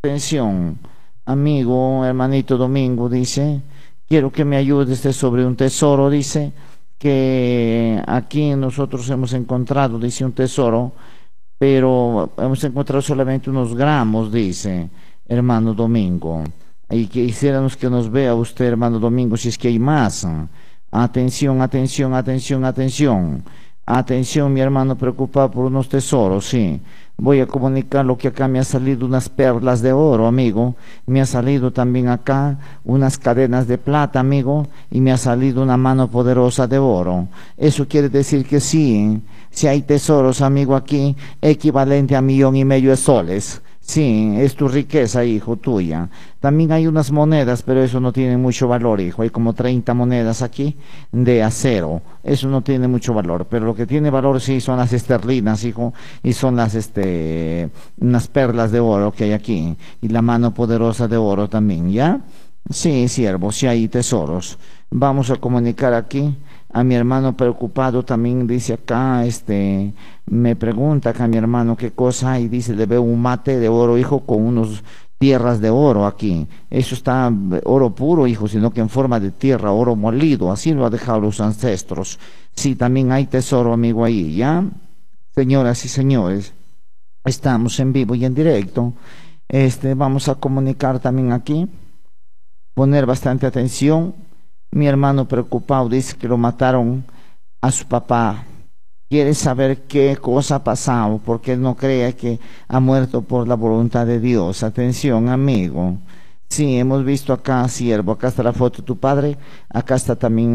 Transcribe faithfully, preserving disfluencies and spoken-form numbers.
Atención, amigo, hermanito Domingo, dice, quiero que me ayudes sobre un tesoro, dice, que aquí nosotros hemos encontrado, dice, un tesoro, pero hemos encontrado solamente unos gramos, dice, hermano Domingo. Y quisiéramos que nos vea usted, hermano Domingo, si es que hay más. Atención, atención, atención, atención. Atención, mi hermano preocupado por unos tesoros, sí. Voy a comunicar lo que acá me ha salido unas perlas de oro, amigo. Me ha salido también acá unas cadenas de plata, amigo. Y me ha salido una mano poderosa de oro. Eso quiere decir que sí, si hay tesoros, amigo, aquí, equivalente a millón y medio de soles. Sí, es tu riqueza, hijo, tuya. También hay unas monedas, pero eso no tiene mucho valor, hijo. Hay como treinta monedas aquí de acero. Eso no tiene mucho valor. Pero lo que tiene valor sí son las esterlinas, hijo. Y son las, este, unas perlas de oro que hay aquí. Y la mano poderosa de oro también, ¿ya? Sí, siervo, sí hay tesoros. Vamos a comunicar aquí a mi hermano preocupado, también dice acá, este, me pregunta acá mi hermano qué cosa hay, dice, le veo un mate de oro, hijo, con unos tierras de oro aquí. Eso está oro puro, hijo, sino que en forma de tierra, oro molido, así lo ha dejado los ancestros. Sí, también hay tesoro, amigo, ahí, ¿ya? Señoras y señores, estamos en vivo y en directo. Este, vamos a comunicar también aquí, poner bastante atención. Mi hermano preocupado dice que lo mataron a su papá. Quiere saber qué cosa ha pasado, porque él no cree que ha muerto por la voluntad de Dios. Atención, amigo. Sí, hemos visto acá, siervo, acá está la foto de tu padre, acá está también